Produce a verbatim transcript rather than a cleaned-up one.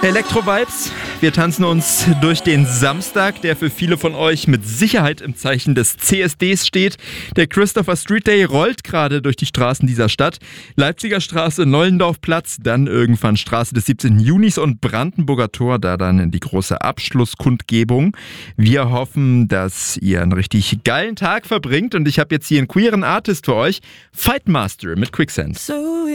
Elektro-Vibes. Wir tanzen uns durch den Samstag, der für viele von euch mit Sicherheit im Zeichen des C S Ds steht. Der Christopher Street Day rollt gerade durch die Straßen dieser Stadt. Leipziger Straße, Nollendorfplatz, dann irgendwann Straße des siebzehnten Junis und Brandenburger Tor, da dann die große Abschlusskundgebung. Wir hoffen, dass ihr einen richtig geilen Tag verbringt und ich habe jetzt hier einen queeren Artist für euch, Fightmaster mit Quicksand.